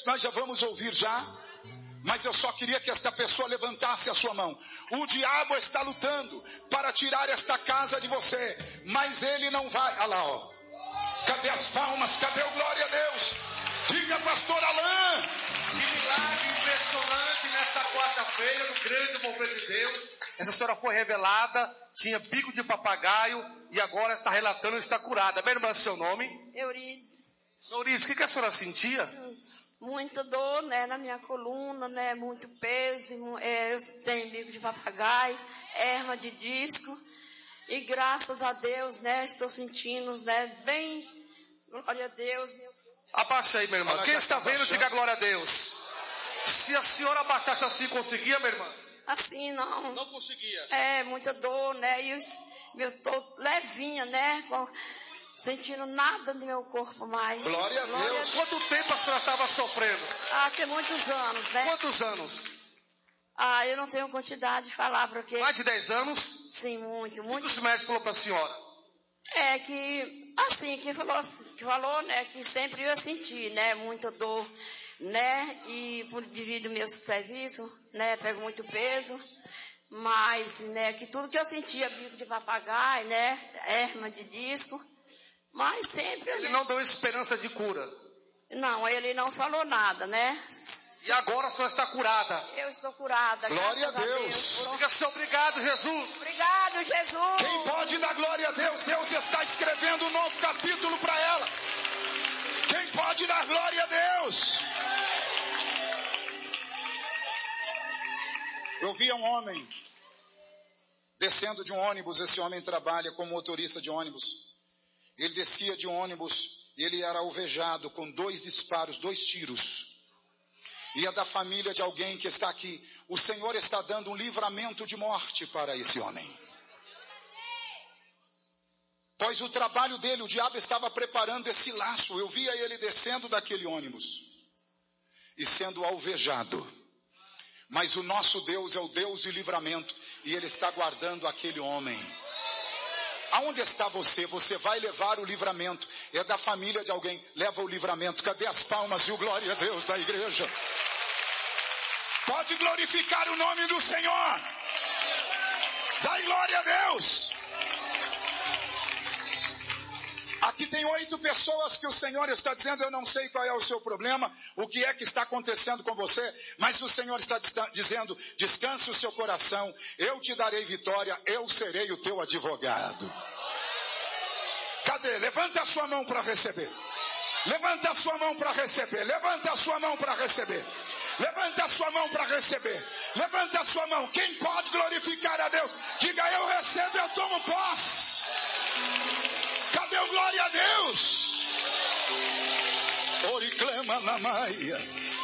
nós já vamos ouvir já. Mas eu só queria que esta pessoa levantasse a sua mão. O diabo está lutando para tirar esta casa de você, mas ele não vai. Olha lá, ó. Cadê as palmas? Cadê o glória a Deus? Diga, pastor Alain. Que milagre impressionante nesta quarta-feira, no grande mover de Deus. Essa senhora foi revelada, tinha bico de papagaio e agora está relatando que está curada. Minha irmã, seu nome? Eurides. Eurides, o que a senhora sentia? Muita dor, né, na minha coluna, né, muito peso, eu tenho bico de papagaio, hernia de disco, e graças a Deus, né, estou sentindo, né, bem, glória a Deus. Abaixa aí, minha irmã. Ela quem já está está vendo, baixando. diga glória a Deus. Se a senhora abaixasse assim, conseguia, minha irmã? Assim, não. Não conseguia. É, muita dor, né, e eu estou levinha, né, sentindo nada no meu corpo mais. Glória a Deus. Quanto tempo a senhora estava sofrendo? Tem muitos anos, né? Quantos anos? Eu não tenho quantidade de falar, porque... Mais de 10 anos? Sim, muito. O que os médicos falaram para a senhora? Que falou, né, que sempre ia sentir, né, muita dor, né, e devido ao meu serviço, né, pego muito peso, mas, né, que tudo que eu sentia, bico de papagaio, né, hernia de disco, mas sempre... Ele não deu esperança de cura? Não, ele não falou nada, né. E agora a senhora está curada? Eu estou curada. Glória a Deus. Diga assim, obrigado, Jesus. Obrigado, Jesus. Quem pode dar glória a Deus? Deus está escrevendo um novo capítulo para ela. Quem pode dar glória a Deus? Eu vi um homem descendo de um ônibus. Esse homem trabalha como motorista de ônibus. Ele descia de um ônibus e ele era alvejado com 2 disparos, 2 tiros. E é da família de alguém que está aqui. O Senhor está dando um livramento de morte para esse homem. Pois o trabalho dele, o diabo estava preparando esse laço. Eu via ele descendo daquele ônibus e sendo alvejado. Mas o nosso Deus é o Deus de livramento e ele está guardando aquele homem. Aonde está você? Você vai levar o livramento. É da família de alguém. Leva o livramento. Cadê as palmas e o glória a Deus da igreja? Pode glorificar o nome do Senhor. Dá glória a Deus. Aqui tem 8 pessoas que o Senhor está dizendo, eu não sei qual é o seu problema, o que é que está acontecendo com você, mas o Senhor está dizendo, descanse o seu coração, eu te darei vitória, eu serei o teu advogado. Cadê? Levanta a sua mão para receber. Levanta a sua mão para receber. Levanta a sua mão para receber. Levanta a sua mão para receber. Levanta a sua mão. Quem pode glorificar a Deus? Diga, eu recebo, eu tomo posse. Cadê o glória a Deus? Oriclama na maia.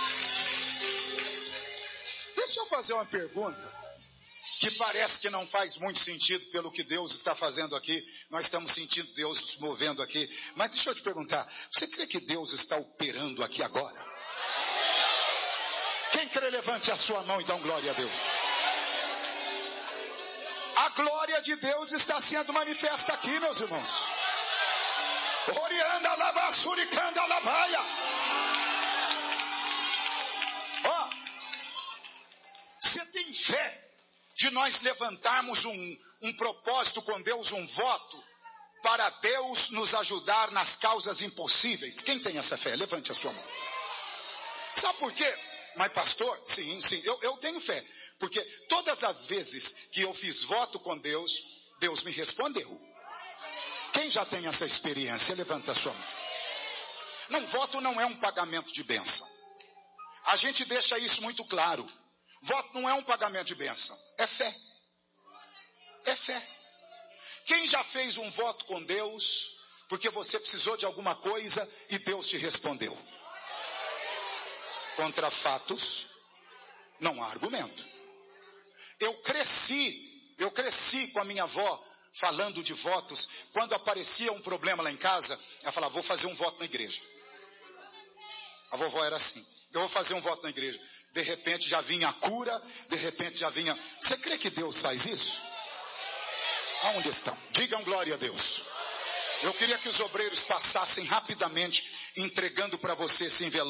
Deixa eu fazer uma pergunta que parece que não faz muito sentido pelo que Deus está fazendo aqui. Nós estamos sentindo Deus se movendo aqui. Mas deixa eu te perguntar, você crê que Deus está operando aqui agora? Quem crê, levante a sua mão e dá glória a Deus. A glória de Deus está sendo manifesta aqui, meus irmãos. Orianda lava, suricanda lavaia. Ó, você tem fé de nós levantarmos um propósito com Deus, um voto, para Deus nos ajudar nas causas impossíveis? Quem tem essa fé? Levante a sua mão. Sabe por quê? Mas pastor, sim, eu tenho fé. Porque todas as vezes que eu fiz voto com Deus, Deus me respondeu. Quem já tem essa experiência? Levanta a sua mão. Não, voto não é um pagamento de bênção. A gente deixa isso muito claro. Voto não é um pagamento de bênção. É fé. É fé. Quem já fez um voto com Deus, porque você precisou de alguma coisa e Deus te respondeu? Contra fatos, não há argumento. Eu cresci com a minha avó falando de votos. Quando aparecia um problema lá em casa, ela falava, vou fazer um voto na igreja. A vovó era assim, eu vou fazer um voto na igreja. De repente já vinha a cura, de repente já vinha... Você crê que Deus faz isso? Aonde estão? Digam glória a Deus. Eu queria que os obreiros passassem rapidamente entregando para você esse envelope.